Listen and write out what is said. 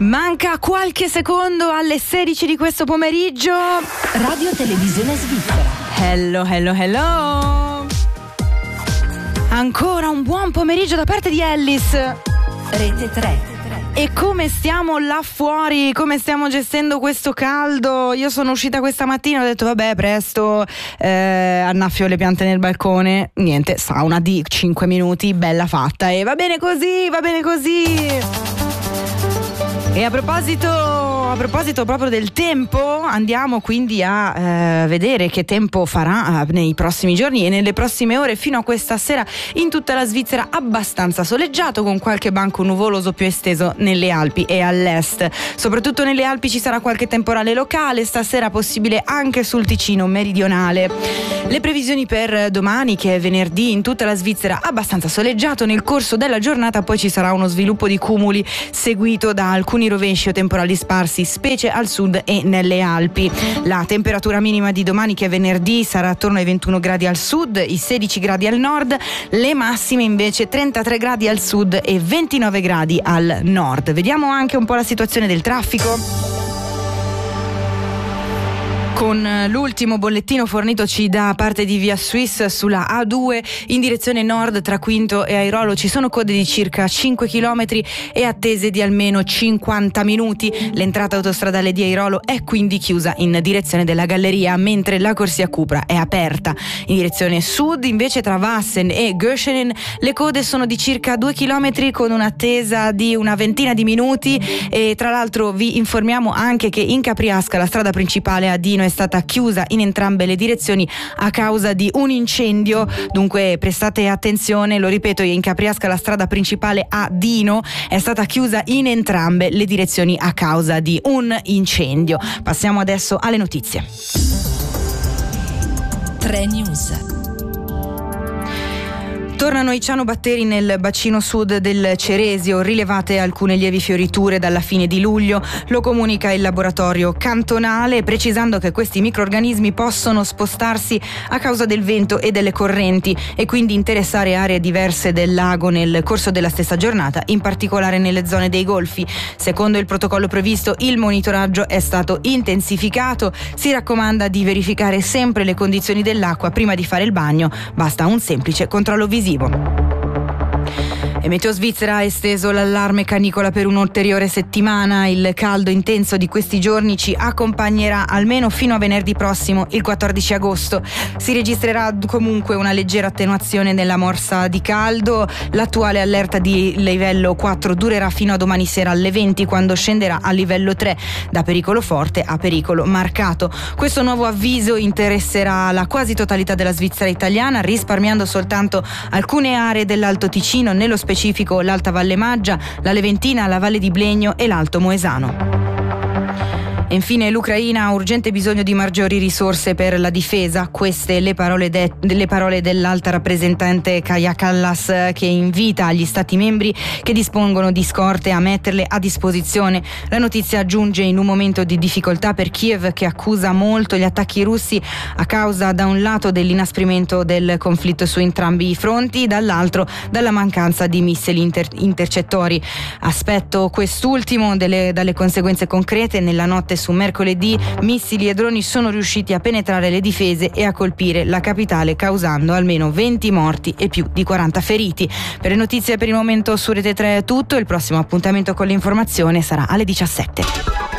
Manca qualche secondo alle 16 di questo pomeriggio. Radio Televisione Svizzera. Hello. Ancora un buon pomeriggio da parte di Ellis. Rete 3. E come stiamo là fuori? Come stiamo gestendo questo caldo? Io sono uscita questa mattina, ho detto vabbè, presto, annaffio le piante nel balcone. Niente, sauna di 5 minuti, bella fatta. E va bene così. E a proposito proprio del tempo, andiamo quindi a vedere che tempo farà nei prossimi giorni e nelle prossime ore. Fino a questa sera in tutta la Svizzera abbastanza soleggiato, con qualche banco nuvoloso più esteso nelle Alpi e all'est. Soprattutto nelle Alpi ci sarà qualche temporale locale, stasera possibile anche sul Ticino meridionale. Le previsioni per domani, che è venerdì, in tutta la Svizzera abbastanza soleggiato. Nel corso della giornata poi ci sarà uno sviluppo di cumuli seguito da alcuni rovesci o temporali sparsi, specie al sud e nelle Alpi. La temperatura minima di domani, che è venerdì, sarà attorno ai 21 gradi al sud, i 16 gradi al nord, le massime invece 33 gradi al sud e 29 gradi al nord. Vediamo anche un po' la situazione del traffico, con l'ultimo bollettino fornitoci da parte di Via Swiss. Sulla A2 in direzione nord tra Quinto e Airolo ci sono code di circa 5 km e attese di almeno 50 minuti. L'entrata autostradale di Airolo è quindi chiusa in direzione della Galleria, mentre la corsia Cupra è aperta. In direzione sud invece tra Wassen e Göschenen le code sono di circa 2 km con un'attesa di una ventina di minuti. E tra l'altro vi informiamo anche che in Capriasca la strada principale a Dino è stata chiusa in entrambe le direzioni a causa di un incendio, dunque prestate attenzione. Lo ripeto, in Capriasca la strada principale a Dino è stata chiusa in entrambe le direzioni a causa di un incendio. Passiamo adesso alle notizie. 3 News. Tornano i cianobatteri nel bacino sud del Ceresio, rilevate alcune lievi fioriture dalla fine di luglio. Lo comunica il laboratorio cantonale, precisando che questi microrganismi possono spostarsi a causa del vento e delle correnti e quindi interessare aree diverse del lago nel corso della stessa giornata, in particolare nelle zone dei golfi. Secondo il protocollo previsto, il monitoraggio è stato intensificato. Si raccomanda di verificare sempre le condizioni dell'acqua prima di fare il bagno, basta un semplice controllo visivo. E Meteo Svizzera ha esteso l'allarme canicola per un'ulteriore settimana. Il caldo intenso di questi giorni ci accompagnerà almeno fino a venerdì prossimo, il 14 agosto. Si registrerà comunque una leggera attenuazione nella morsa di caldo. L'attuale allerta di livello 4 durerà fino a domani sera alle 20, quando scenderà a livello 3, da pericolo forte a pericolo marcato. Questo nuovo avviso interesserà la quasi totalità della Svizzera italiana, risparmiando soltanto alcune aree dell'Alto Ticino, nello specifico l'Alta Valle Maggia, la Leventina, la Valle di Blegno e l'Alto Moesano. E infine l'Ucraina ha urgente bisogno di maggiori risorse per la difesa. Queste le parole dell'alta rappresentante Kaja Kallas, che invita gli stati membri che dispongono di scorte a metterle a disposizione. La notizia giunge in un momento di difficoltà per Kiev, che accusa molto gli attacchi russi a causa da un lato dell'inasprimento del conflitto su entrambi i fronti, dall'altro dalla mancanza di missili intercettori. Aspetto quest'ultimo dalle conseguenze concrete. Nella notte su mercoledì missili e droni sono riusciti a penetrare le difese e a colpire la capitale, causando almeno 20 morti e più di 40 feriti. Per le notizie per il momento su Rete 3 è tutto. Il prossimo appuntamento con l'informazione sarà alle 17.